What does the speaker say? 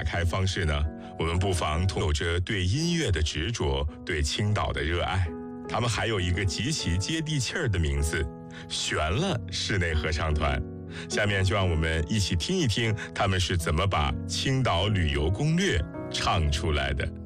台方式呢？我们不妨有着对音乐的执着，对青岛的热爱。他们还有一个极其接地气儿的名字——悬了室内合唱团。下面就让我们一起听一听他们是怎么把青岛旅游攻略唱出来的。